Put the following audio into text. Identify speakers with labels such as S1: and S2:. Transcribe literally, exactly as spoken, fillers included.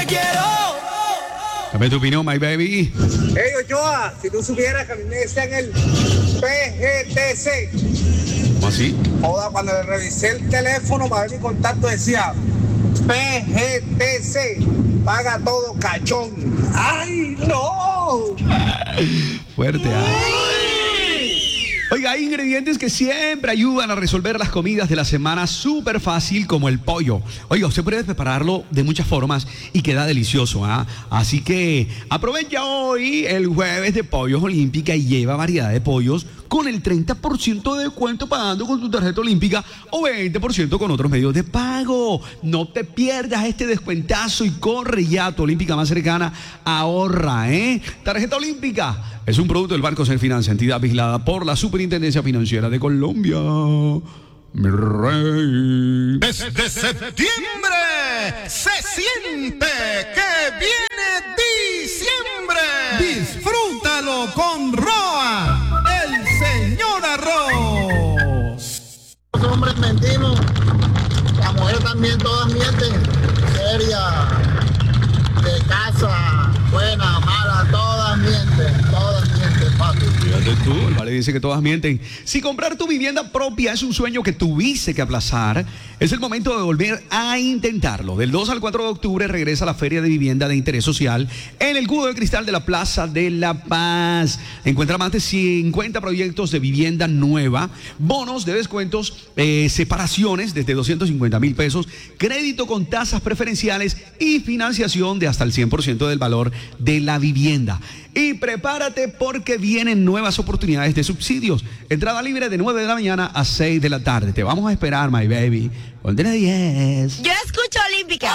S1: te quiero.
S2: Dame tu opinión, my baby.
S3: Hey, Ochoa, si tú supieras que a mí me decían el P G T C.
S2: ¿Cómo así?
S3: Joda, cuando le revisé el teléfono para ver mi contacto decía P G T C, paga todo cachón. ¡Ay, no!
S2: Fuerte, ¿ah? Oiga, hay ingredientes que siempre ayudan a resolver las comidas de la semana súper fácil, como el pollo. Oiga, usted puede prepararlo de muchas formas y queda delicioso, ¿ah? Así que aprovecha hoy el jueves de Pollos Olímpica y lleva variedad de pollos con el treinta por ciento de descuento pagando con tu tarjeta olímpica o veinte por ciento con otros medios de pago. No te pierdas este descuentazo y corre ya a tu olímpica más cercana. Ahorra, ¿eh? Tarjeta olímpica es un producto del Banco Serfinanza, entidad vigilada por la Superintendencia Financiera de Colombia. Mi rey.
S4: Desde septiembre se siente que viene diciembre. Disfrútalo con Roa, el señor arroz.
S5: Los hombres mentimos, las mujeres también todas mienten, seria, de casa, buena, mala, todas mienten, todas mienten, papi.
S2: Fíjate tú, el Vale dice que todas mienten. Si comprar tu vivienda propia es un sueño que tuviste que aplazar, es el momento de volver a intentarlo. Del dos al cuatro de octubre regresa la Feria de Vivienda de Interés Social en el Cubo de Cristal de la Plaza de La Paz. Encuentra más de cincuenta proyectos de vivienda nueva, bonos de descuentos, eh, separaciones desde doscientos cincuenta mil pesos, crédito con tasas preferenciales y financiación de hasta el cien por ciento del valor de la vivienda. Y prepárate porque vienen nuevas oportunidades de subsidios. Entrada libre de nueve de la mañana a seis de la tarde. Te vamos a esperar, my baby. Ponte a diez.
S6: Yo escucho Olímpica.